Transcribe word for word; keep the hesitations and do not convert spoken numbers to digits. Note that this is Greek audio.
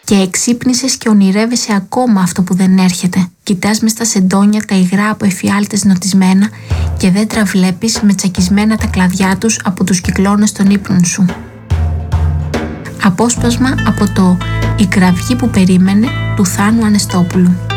Και εξύπνησες και ονειρεύεσαι ακόμα αυτό που δεν έρχεται. Κοιτάς μες στα σεντόνια τα υγρά από εφιάλτες νοτισμένα και δέντρα βλέπεις με τσακισμένα τα κλαδιά τους από τους κυκλώνες των ύπνων σου. Απόσπασμα από το «Η κραυγή που περίμενε» του Θάνου Ανεστόπουλου.